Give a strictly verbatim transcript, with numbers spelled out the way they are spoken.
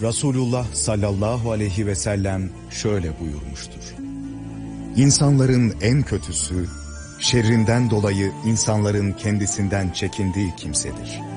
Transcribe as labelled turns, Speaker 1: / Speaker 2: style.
Speaker 1: Resulullah sallallahu aleyhi ve sellem şöyle buyurmuştur: İnsanların en kötüsü, şerrinden dolayı insanların kendisinden çekindiği kimsedir.